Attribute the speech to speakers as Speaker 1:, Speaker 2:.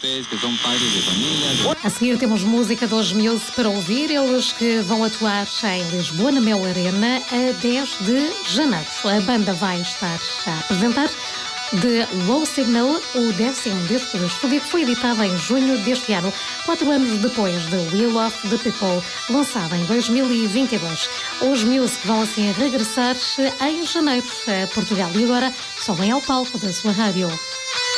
Speaker 1: que são pais de família.
Speaker 2: A seguir temos música dos Muse para ouvir, eles que vão atuar em Lisboa, na Mel Arena, a 10 de janeiro. A banda vai estar a apresentar The Low Signal, o 10º disco de estúdio que foi editado em junho deste ano, 4 anos depois de Will of the People, lançado em 2022. Os Muse que vão assim regressar em janeiro a Portugal e agora sobem ao palco da sua rádio.